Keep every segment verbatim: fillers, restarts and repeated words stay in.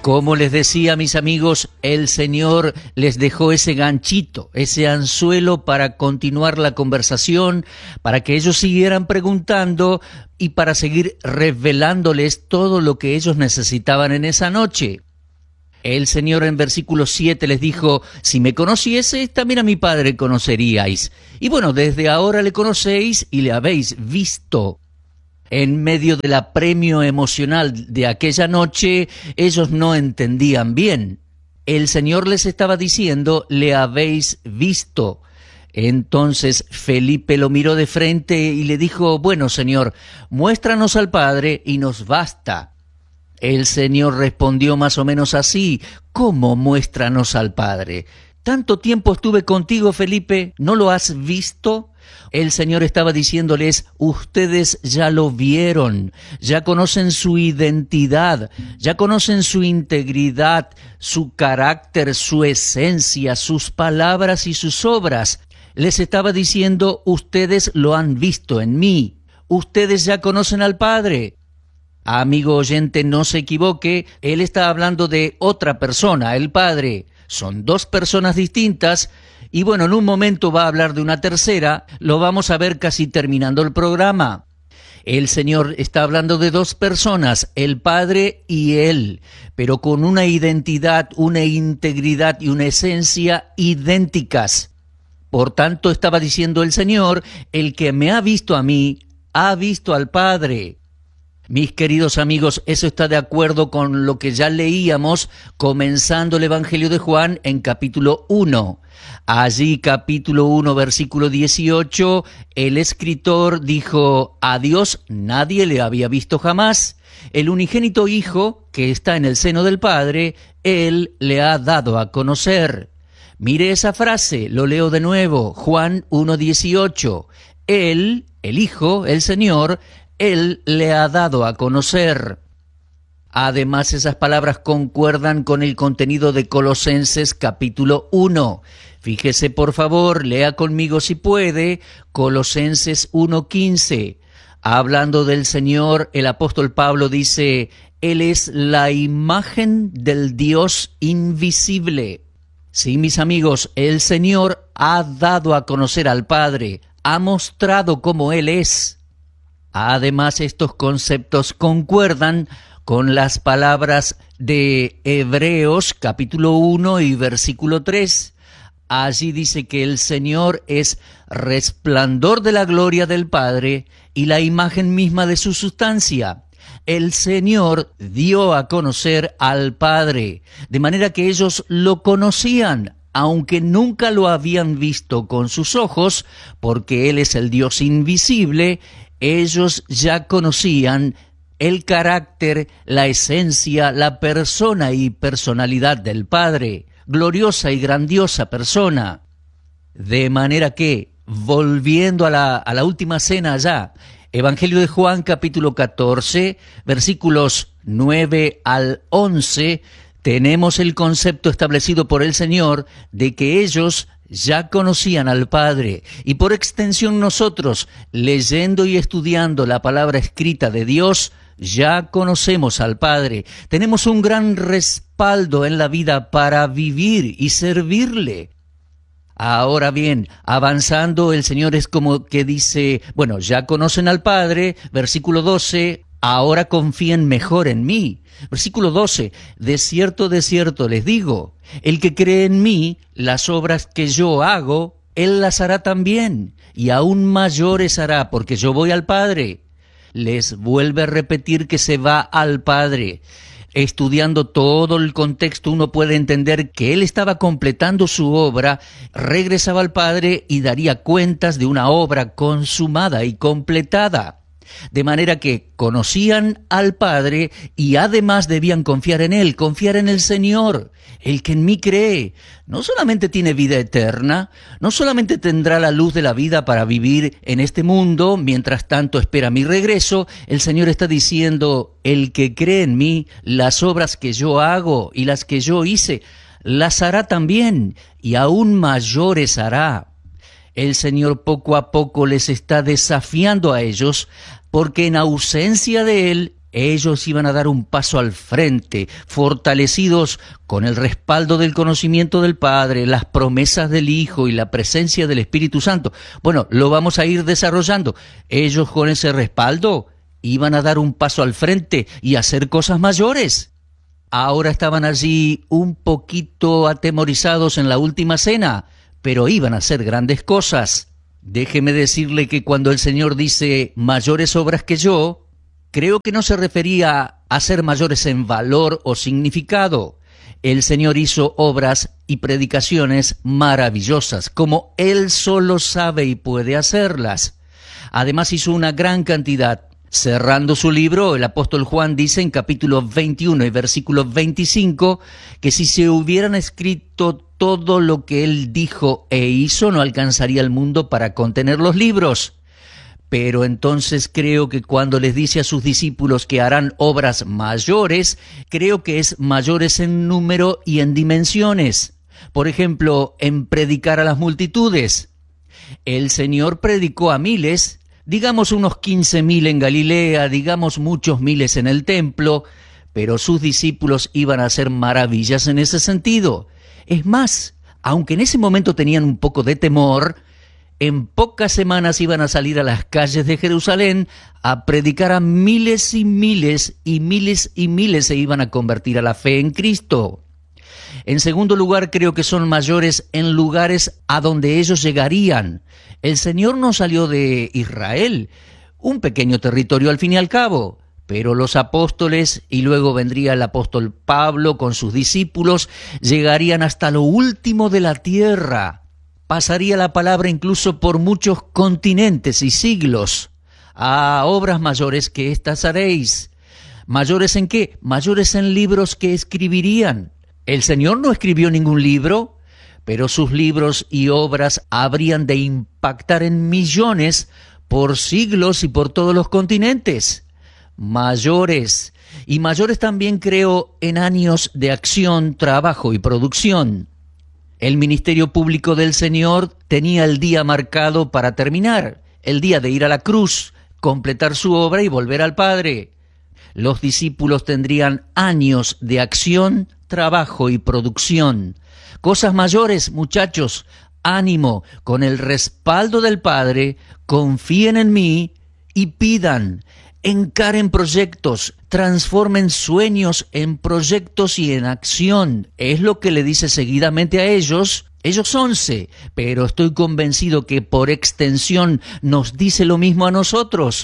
Como les decía, mis amigos, el Señor les dejó ese ganchito, ese anzuelo para continuar la conversación, para que ellos siguieran preguntando y para seguir revelándoles todo lo que ellos necesitaban en esa noche. El Señor en versículo siete les dijo: si me conocieseis, también a mi Padre conoceríais. Y bueno, desde ahora le conocéis y le habéis visto. En medio del apremio emocional de aquella noche, ellos no entendían bien. El Señor les estaba diciendo: le habéis visto. Entonces Felipe lo miró de frente y le dijo: bueno, Señor, muéstranos al Padre y nos basta. El Señor respondió más o menos así: ¿cómo muéstranos al Padre? ¿Tanto tiempo estuve contigo, Felipe? ¿No lo has visto? El Señor estaba diciéndoles: ustedes ya lo vieron, ya conocen su identidad, ya conocen su integridad, su carácter, su esencia, sus palabras y sus obras. Les estaba diciendo: ustedes lo han visto en mí, ustedes ya conocen al Padre. Amigo oyente, no se equivoque, él está hablando de otra persona, el Padre. Son dos personas distintas. Y bueno, en un momento va a hablar de una tercera, lo vamos a ver casi terminando el programa. El Señor está hablando de dos personas, el Padre y Él, pero con una identidad, una integridad y una esencia idénticas. Por tanto, estaba diciendo el Señor: el que me ha visto a mí, ha visto al Padre. Mis queridos amigos, eso está de acuerdo con lo que ya leíamos comenzando el Evangelio de Juan en capítulo uno. Allí, capítulo uno, versículo dieciocho, el escritor dijo: a Dios nadie le había visto jamás. El unigénito Hijo, que está en el seno del Padre, Él le ha dado a conocer. Mire esa frase, lo leo de nuevo, Juan uno dieciocho. Él, el Hijo, el Señor, Él le ha dado a conocer. Además, esas palabras concuerdan con el contenido de Colosenses capítulo uno. Fíjese, por favor, lea conmigo si puede, Colosenses uno quince. Hablando del Señor, el apóstol Pablo dice: Él es la imagen del Dios invisible. Sí, mis amigos, el Señor ha dado a conocer al Padre, ha mostrado cómo Él es. Además, estos conceptos concuerdan con las palabras de Hebreos capítulo uno y versículo tres. Allí dice que el Señor es resplandor de la gloria del Padre y la imagen misma de su sustancia. El Señor dio a conocer al Padre, de manera que ellos lo conocían, aunque nunca lo habían visto con sus ojos, porque Él es el Dios invisible. Ellos ya conocían el carácter, la esencia, la persona y personalidad del Padre, gloriosa y grandiosa persona. De manera que, volviendo a la, a la última cena ya, Evangelio de Juan capítulo catorce, versículos nueve al once, tenemos el concepto establecido por el Señor de que ellos ya conocían al Padre, y por extensión nosotros, leyendo y estudiando la palabra escrita de Dios, ya conocemos al Padre. Tenemos un gran respaldo en la vida para vivir y servirle. Ahora bien, avanzando, el Señor es como que dice: bueno, ya conocen al Padre, versículo doce, ahora confíen mejor en mí. Versículo doce, de cierto, de cierto les digo, el que cree en mí, las obras que yo hago, él las hará también, y aún mayores hará, porque yo voy al Padre. Les vuelve a repetir que se va al Padre. Estudiando todo el contexto, uno puede entender que él estaba completando su obra, regresaba al Padre y daría cuentas de una obra consumada y completada. De manera que conocían al Padre y además debían confiar en Él, confiar en el Señor. El que en mí cree no solamente tiene vida eterna, no solamente tendrá la luz de la vida para vivir en este mundo, mientras tanto espera mi regreso. El Señor está diciendo: el que cree en mí, las obras que yo hago y las que yo hice, las hará también, y aún mayores hará. El Señor poco a poco les está desafiando a ellos, porque en ausencia de Él, Ellos iban a dar un paso al frente, fortalecidos con el respaldo del conocimiento del Padre, las promesas del Hijo y la presencia del Espíritu Santo. Bueno, lo vamos a ir desarrollando. Ellos con ese respaldo iban a dar un paso al frente y hacer cosas mayores. Ahora estaban allí un poquito atemorizados en la última cena, pero iban a hacer grandes cosas. Déjeme decirle que cuando el Señor dice mayores obras que yo, creo que no se refería a ser mayores en valor o significado. El Señor hizo obras y predicaciones maravillosas, como Él solo sabe y puede hacerlas. Además hizo una gran cantidad. Cerrando su libro, el apóstol Juan dice en capítulo veintiuno y versículo veinticinco que si se hubieran escrito todo lo que Él dijo e hizo, no alcanzaría el mundo para contener los libros. Pero entonces creo que cuando les dice a sus discípulos que harán obras mayores, creo que es mayores en número y en dimensiones. Por ejemplo, en predicar a las multitudes. El Señor predicó a miles, digamos unos quince mil en Galilea, digamos muchos miles en el templo, pero sus discípulos iban a hacer maravillas en ese sentido. Es más, aunque en ese momento tenían un poco de temor, en pocas semanas iban a salir a las calles de Jerusalén a predicar a miles y miles y miles y miles se iban a convertir a la fe en Cristo. En segundo lugar, creo que son mayores en lugares a donde ellos llegarían. El Señor no salió de Israel, un pequeño territorio al fin y al cabo, pero los apóstoles, y luego vendría el apóstol Pablo con sus discípulos, llegarían hasta lo último de la tierra. Pasaría la palabra incluso por muchos continentes y siglos. Ah, obras mayores que estas haréis. ¿Mayores en qué? Mayores en libros que escribirían. El Señor no escribió ningún libro, pero sus libros y obras habrían de impactar en millones por siglos y por todos los continentes. Mayores. Y mayores también creo en años de acción, trabajo y producción. El ministerio público del Señor tenía el día marcado para terminar, el día de ir a la cruz, completar su obra y volver al Padre. Los discípulos tendrían años de acción, trabajo y producción. Cosas mayores, muchachos, ánimo, con el respaldo del Padre, confíen en mí y pidan. Encaren proyectos, transformen sueños en proyectos y en acción. Es lo que le dice seguidamente a ellos, ellos once, pero estoy convencido que por extensión nos dice lo mismo a nosotros.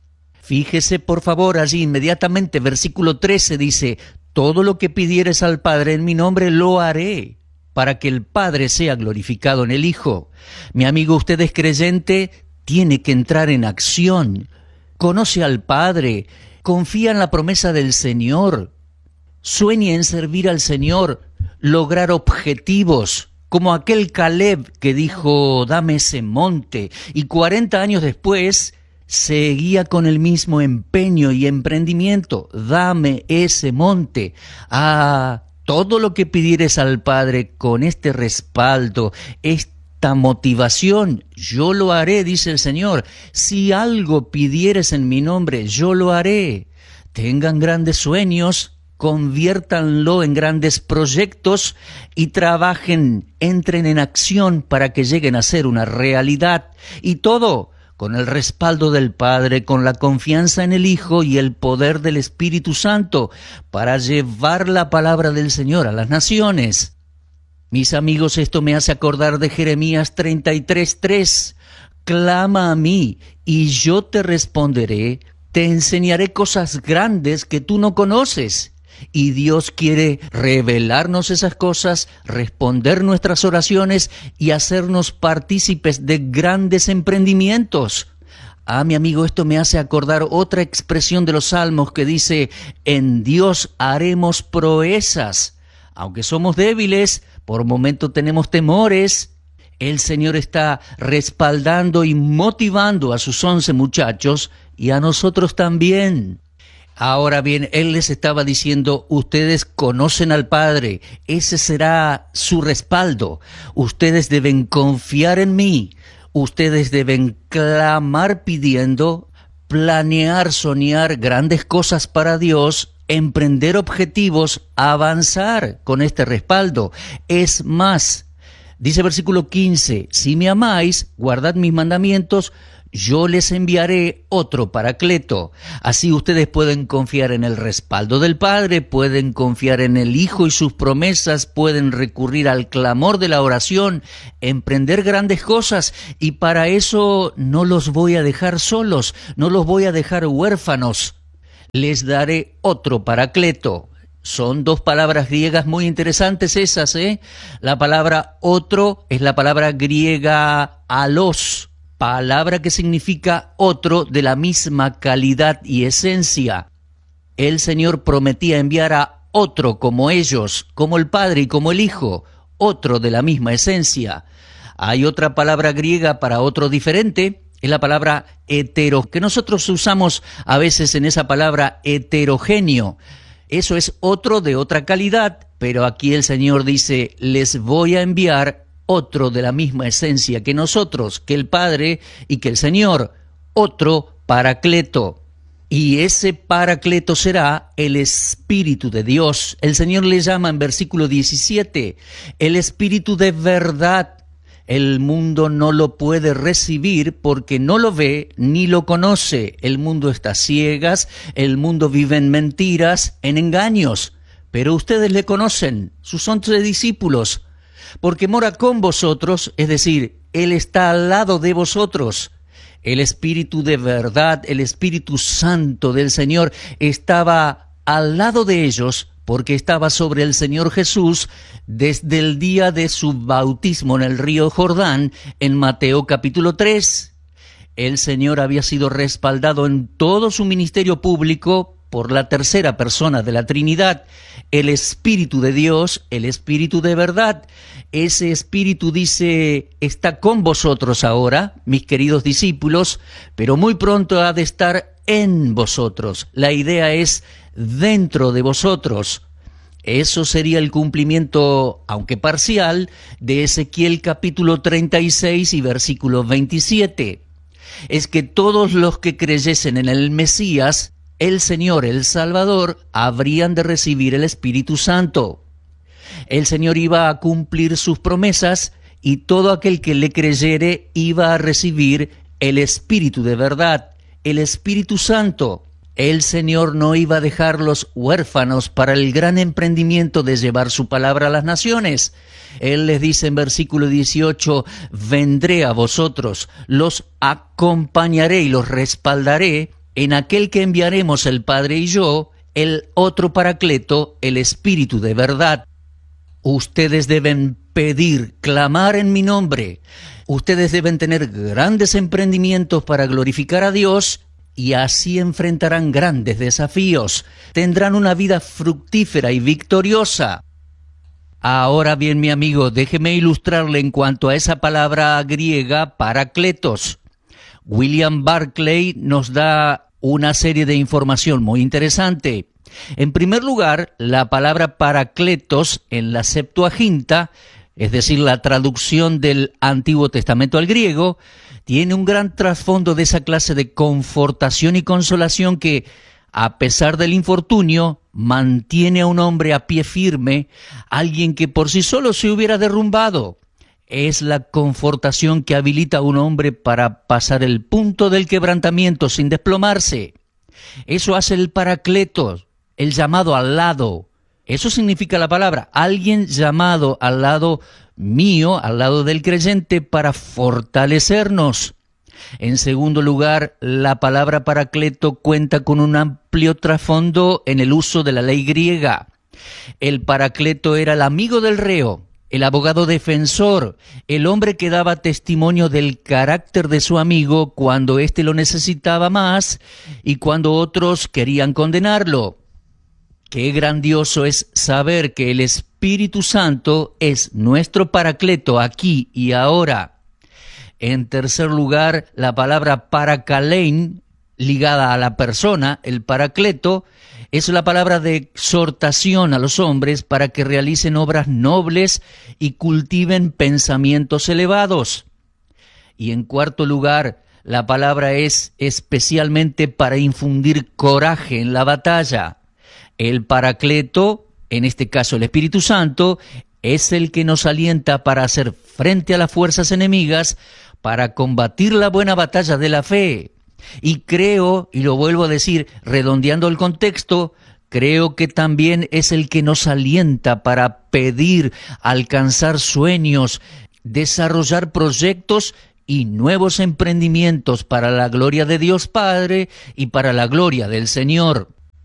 Fíjese por favor allí inmediatamente, versículo trece dice, todo lo que pidieres al Padre en mi nombre lo haré, para que el Padre sea glorificado en el Hijo. Mi amigo, usted es creyente, tiene que entrar en acción. Conoce al Padre, confía en la promesa del Señor, sueña en servir al Señor, lograr objetivos, como aquel Caleb que dijo, dame ese monte, y cuarenta años después seguía con el mismo empeño y emprendimiento, dame ese monte. Ah, todo lo que pidieres al Padre con este respaldo, este esta motivación, yo lo haré, dice el Señor. Si algo pidieres en mi nombre, yo lo haré. Tengan grandes sueños, conviértanlo en grandes proyectos y trabajen, entren en acción para que lleguen a ser una realidad. Y todo con el respaldo del Padre, con la confianza en el Hijo y el poder del Espíritu Santo para llevar la palabra del Señor a las naciones. Mis amigos, esto me hace acordar de Jeremías treinta y tres, tres. Clama a mí, y yo te responderé, te enseñaré cosas grandes que tú no conoces. Y Dios quiere revelarnos esas cosas, responder nuestras oraciones y hacernos partícipes de grandes emprendimientos. Ah, mi amigo, esto me hace acordar otra expresión de los Salmos que dice, en Dios haremos proezas. Aunque somos débiles, por momento tenemos temores, el Señor está respaldando y motivando a sus once muchachos y a nosotros también. Ahora bien, Él les estaba diciendo, ustedes conocen al Padre, ese será su respaldo. Ustedes deben confiar en mí, ustedes deben clamar pidiendo, planear, soñar grandes cosas para Dios, emprender objetivos, avanzar con este respaldo. Es más, dice versículo quince, si me amáis, guardad mis mandamientos, yo les enviaré otro Paracleto. Así ustedes pueden confiar en el respaldo del Padre, pueden confiar en el Hijo y sus promesas, pueden recurrir al clamor de la oración, emprender grandes cosas, y para eso no los voy a dejar solos, no los voy a dejar huérfanos. Les daré otro Paracleto. Son dos palabras griegas muy interesantes esas, ¿eh? La palabra otro es la palabra griega alos, palabra que significa otro de la misma calidad y esencia. El Señor prometía enviar a otro como ellos, como el Padre y como el Hijo, otro de la misma esencia. Hay otra palabra griega para otro diferente, es la palabra hetero, que nosotros usamos a veces en esa palabra heterogéneo. Eso es otro de otra calidad, pero aquí el Señor dice, les voy a enviar otro de la misma esencia que nosotros, que el Padre y que el Señor, otro Paracleto. Y ese Paracleto será el Espíritu de Dios. El Señor le llama en versículo diecisiete, el Espíritu de verdad. El mundo no lo puede recibir porque no lo ve ni lo conoce. El mundo está ciegas, el mundo vive en mentiras, en engaños. Pero ustedes le conocen, sus once discípulos, porque mora con vosotros, es decir, Él está al lado de vosotros. El Espíritu de verdad, el Espíritu Santo del Señor, estaba al lado de ellos, porque estaba sobre el Señor Jesús desde el día de su bautismo en el río Jordán, en Mateo capítulo tres. El Señor había sido respaldado en todo su ministerio público por la tercera persona de la Trinidad, el Espíritu de Dios, el Espíritu de verdad. Ese Espíritu dice, está con vosotros ahora, mis queridos discípulos, pero muy pronto ha de estar en vosotros. La idea es dentro de vosotros. Eso sería el cumplimiento, aunque parcial, de Ezequiel capítulo treinta y seis y versículo veintisiete. Es que todos los que creyesen en el Mesías, el Señor, el Salvador, habrían de recibir el Espíritu Santo. El Señor iba a cumplir sus promesas y todo aquel que le creyere iba a recibir el Espíritu de verdad, el Espíritu Santo. El Señor no iba a dejarlos huérfanos para el gran emprendimiento de llevar su palabra a las naciones. Él les dice en versículo dieciocho, vendré a vosotros, los acompañaré y los respaldaré, en aquel que enviaremos el Padre y yo, el otro Paracleto, el Espíritu de verdad. Ustedes deben pedir, clamar en mi nombre. Ustedes deben tener grandes emprendimientos para glorificar a Dios y así enfrentarán grandes desafíos. Tendrán una vida fructífera y victoriosa. Ahora bien, mi amigo, déjeme ilustrarle en cuanto a esa palabra griega, Paracletos. William Barclay nos da una serie de información muy interesante. En primer lugar, la palabra Paracletos en la Septuaginta, es decir, la traducción del Antiguo Testamento al griego, tiene un gran trasfondo de esa clase de confortación y consolación que, a pesar del infortunio, mantiene a un hombre a pie firme, alguien que por sí solo se hubiera derrumbado. Es la confortación que habilita a un hombre para pasar el punto del quebrantamiento sin desplomarse. Eso hace el Paracletos, el llamado al lado. Eso significa la palabra, alguien llamado al lado mío, al lado del creyente, para fortalecernos. En segundo lugar, la palabra Paracleto cuenta con un amplio trasfondo en el uso de la ley griega. El Paracleto era el amigo del reo, el abogado defensor, el hombre que daba testimonio del carácter de su amigo cuando éste lo necesitaba más y cuando otros querían condenarlo. Qué grandioso es saber que el Espíritu Santo es nuestro Paracleto aquí y ahora. En tercer lugar, la palabra parakalein, ligada a la persona, el Paracleto, es la palabra de exhortación a los hombres para que realicen obras nobles y cultiven pensamientos elevados. Y en cuarto lugar, la palabra es especialmente para infundir coraje en la batalla. El Paracleto, en este caso el Espíritu Santo, es el que nos alienta para hacer frente a las fuerzas enemigas, para combatir la buena batalla de la fe. Y creo, y lo vuelvo a decir, redondeando el contexto, creo que también es el que nos alienta para pedir, alcanzar sueños, desarrollar proyectos y nuevos emprendimientos para la gloria de Dios Padre y para la gloria del Señor.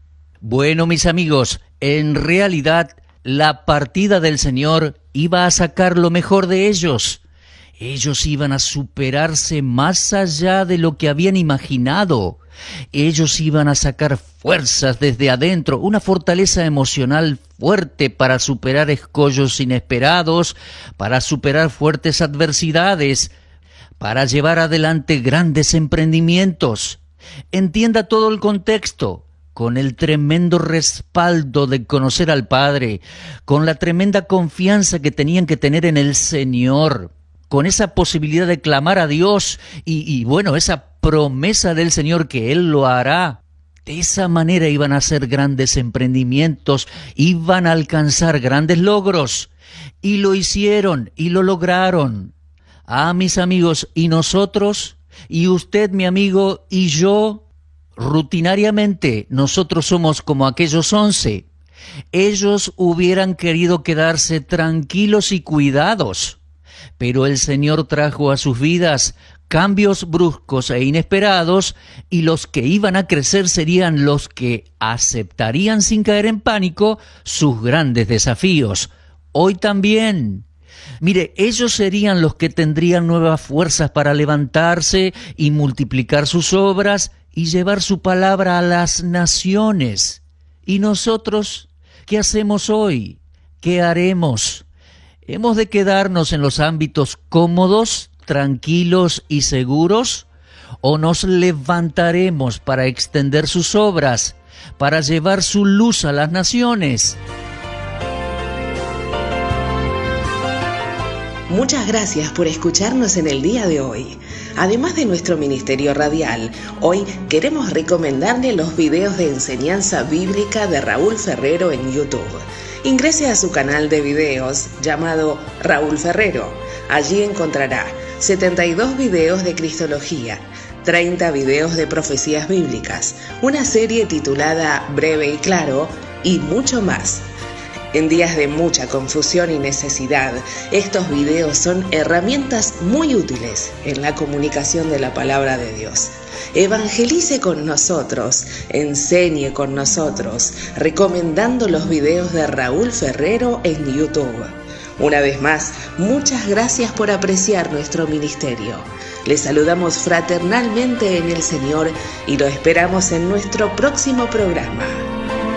Bueno, mis amigos, en realidad la partida del Señor iba a sacar lo mejor de ellos. Ellos iban a superarse más allá de lo que habían imaginado. Ellos iban a sacar fuerzas desde adentro, una fortaleza emocional fuerte para superar escollos inesperados, para superar fuertes adversidades, para llevar adelante grandes emprendimientos. Entienda todo el contexto, con el tremendo respaldo de conocer al Padre, con la tremenda confianza que tenían que tener en el Señor, con esa posibilidad de clamar a Dios y, y bueno, esa promesa del Señor que Él lo hará. De esa manera iban a hacer grandes emprendimientos, iban a alcanzar grandes logros. Y lo hicieron, y lo lograron. Ah, mis amigos, ¿y nosotros? ¿Y usted, mi amigo, y yo? Rutinariamente, nosotros somos como aquellos once. Ellos hubieran querido quedarse tranquilos y cuidados, pero el Señor trajo a sus vidas cambios bruscos e inesperados, y los que iban a crecer serían los que aceptarían sin caer en pánico sus grandes desafíos. Hoy también. Mire, ellos serían los que tendrían nuevas fuerzas para levantarse y multiplicar sus obras y llevar su palabra a las naciones. ¿Y nosotros qué hacemos hoy? ¿Qué haremos? ¿Hemos de quedarnos en los ámbitos cómodos, tranquilos y seguros? ¿O nos levantaremos para extender sus obras, para llevar su luz a las naciones? Muchas gracias por escucharnos en el día de hoy. Además de nuestro ministerio radial, hoy queremos recomendarle los videos de enseñanza bíblica de Raúl Ferrero en YouTube. Ingrese a su canal de videos llamado Raúl Ferrero. Allí encontrará setenta y dos videos de Cristología, treinta videos de profecías bíblicas, una serie titulada Breve y Claro y mucho más. En días de mucha confusión y necesidad, estos videos son herramientas muy útiles en la comunicación de la palabra de Dios. Evangelice con nosotros, enseñe con nosotros, recomendando los videos de Raúl Ferrero en YouTube. Una vez más, muchas gracias por apreciar nuestro ministerio. Les saludamos fraternalmente en el Señor y lo esperamos en nuestro próximo programa.